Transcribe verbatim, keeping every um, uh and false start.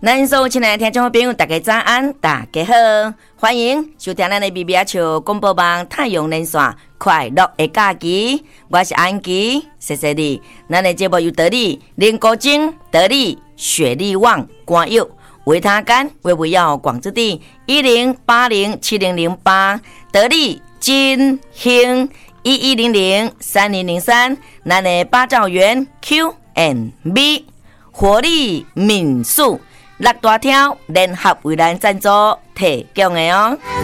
咱所有亲爱的听众朋友，大家早安，大家好，欢迎收听咱的 B B R 球广播网太阳连线快乐的假期，我是安琪，谢谢你。咱的节目由得力林国精、得力雪力旺、关佑、维他干为围绕广之地一零八零七零零八，得力金兴一一零零三零零三，咱的八兆元 Q and B 活力民宿。六大条联合为咱赞助提供的哦。